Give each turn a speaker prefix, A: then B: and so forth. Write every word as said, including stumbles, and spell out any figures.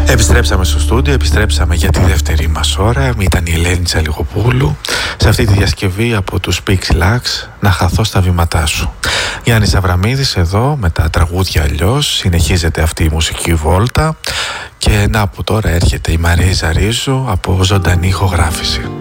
A: Επιστρέψαμε στο στούντιο, επιστρέψαμε για τη δεύτερη μας ώρα. Ήταν η Ελένη Τσαλιγοπούλου σε αυτή τη διασκευή από τους Pixelax, «Να χαθώ στα βήματά σου». Γιάννης Αβραμίδης εδώ με τα τραγούδια αλλιώς. Συνεχίζεται αυτή η μουσική βόλτα και να που τώρα έρχεται η Μαρίζα Ρίζου από ζωντανή ηχογράφηση.